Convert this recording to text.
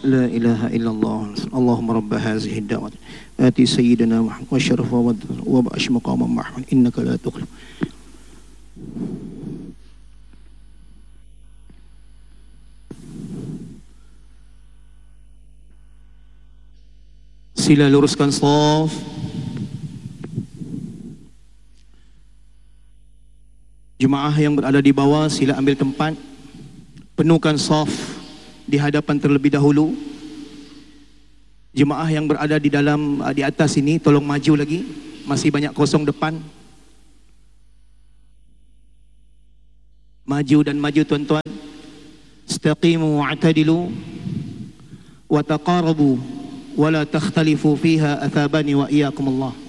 لا إله إلا الله اللهم رب هذه الدعوة آتي سيدنا محمد والشرف وبأش مقاما محمود إنك لا تخلف. Sila luruskan shaf. Jemaah yang berada di bawah sila ambil tempat. Penuhkan shaf di hadapan terlebih dahulu. Jemaah yang berada di dalam di atas ini tolong maju lagi. Masih banyak kosong depan. Maju dan maju tuan-tuan. Istaqimu wa'tadilu wa taqarabu wa la takhtalifu fiha athabani wa iyyakumullah.